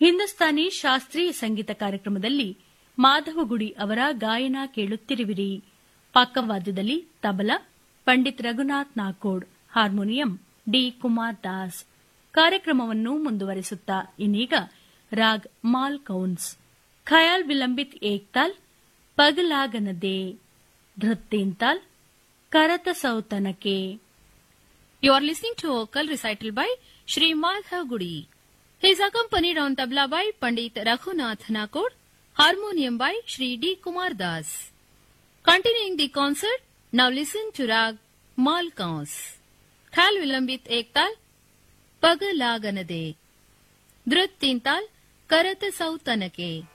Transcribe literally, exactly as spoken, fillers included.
ಹಿಂದೂಸ್ತಾನಿ ಶಾಸ್ತ್ರೀಯ ಸಂಗೀತ ಕಾರ್ಯಕ್ರಮದಲ್ಲಿ ಮಾಧವಗುಡಿ ಅವರ ಗಾಯನ ಕೇಳುತ್ತಿರುವಿರಿ. ಪಕ್ಕವಾದ್ಯದಲ್ಲಿ ತಬಲಾ ಪಂಡಿತ್ ರಘುನಾಥ್ ನಾಕೋಡ್, ಹಾರ್ಮೋನಿಯಂ ಡಿ ಕುಮಾರ್ ದಾಸ್. ಕಾರ್ಯಕ್ರಮವನ್ನು ಮುಂದುವರಿಸುತ್ತಾ ಇನ್ನೀಗ raag mall ಕೌನ್ಸ್, khayal vilambit Ektaal, ಪಗಲಾಗನದೆ, ಧೃತ್ತೇಂತಾಲ್, ಕರತ ಸೌತನಕೆ. You are listening to vocal recital by Shri Madhav Gudi. He is accompanied on tabla by Pandit Raghunath Nakod, harmonium by Shri D. Kumar Das. Continuing the concert, now listen to Rag Mal Kaus, Khal Vilambit Ektal, Pagalaganade, Dhrit Tintal, Karata Sautanake.